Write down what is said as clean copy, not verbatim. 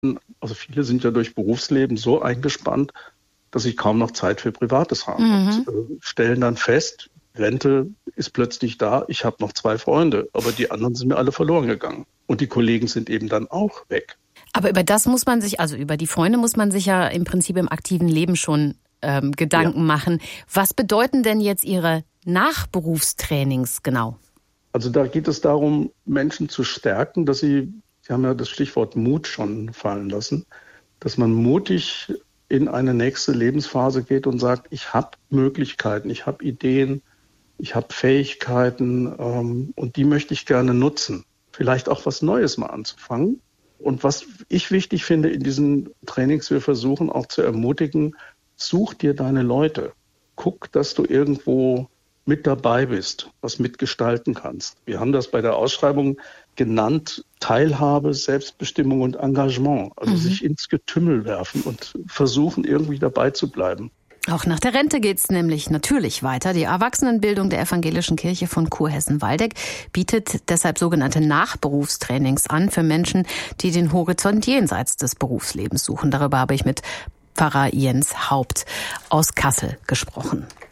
Also viele sind ja durch Berufsleben so eingespannt, dass sie kaum noch Zeit für Privates haben. Und stellen dann fest, Rente ist plötzlich da, ich habe noch 2 Freunde, aber die anderen sind mir alle verloren gegangen. Und die Kollegen sind eben dann auch weg. Aber über das muss man sich, also über die Freunde muss man sich ja im Prinzip im aktiven Leben schon Gedanken machen. Was bedeuten denn jetzt Ihre Nachberufstrainings genau? Also da geht es darum, Menschen zu stärken, dass Sie haben ja das Stichwort Mut schon fallen lassen, dass man mutig in eine nächste Lebensphase geht und sagt, ich habe Möglichkeiten, ich habe Ideen, ich habe Fähigkeiten und die möchte ich gerne nutzen. Vielleicht auch was Neues mal anzufangen. Und was ich wichtig finde in diesen Trainings, wir versuchen auch zu ermutigen, such dir deine Leute. Guck, dass du irgendwo mit dabei bist, was mitgestalten kannst. Wir haben das bei der Ausschreibung genannt, Teilhabe, Selbstbestimmung und Engagement. Also sich ins Getümmel werfen und versuchen, irgendwie dabei zu bleiben. Auch nach der Rente geht's nämlich natürlich weiter. Die Erwachsenenbildung der Evangelischen Kirche von Kurhessen-Waldeck bietet deshalb sogenannte Nachberufstrainings an für Menschen, die den Horizont jenseits des Berufslebens suchen. Darüber habe ich mit Pfarrer Jens Haupt aus Kassel gesprochen.